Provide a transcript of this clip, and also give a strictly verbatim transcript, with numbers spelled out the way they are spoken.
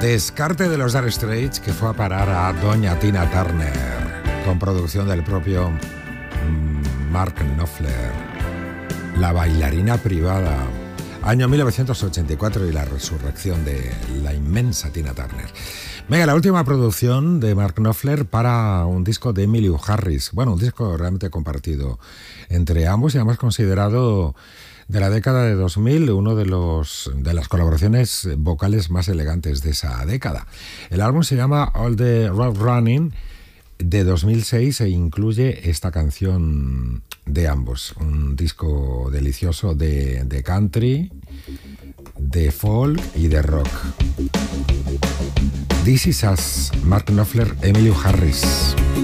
Descarte de los Dire Straits que fue a parar a doña Tina Turner, con producción del propio Mark Knopfler. La bailarina privada. Año mil novecientos ochenta y cuatro y la resurrección de la inmensa Tina Turner. Venga, la última producción de Mark Knopfler para un disco de Emmylou Harris. Bueno, un disco realmente compartido entre ambos y además considerado de la década de dos mil, uno de los de las colaboraciones vocales más elegantes de esa década. El álbum se llama All the Road Running de dos mil seis e incluye esta canción de ambos, un disco delicioso de, de country, de folk y de rock. This Is Us, Mark Knopfler, Emmylou Harris.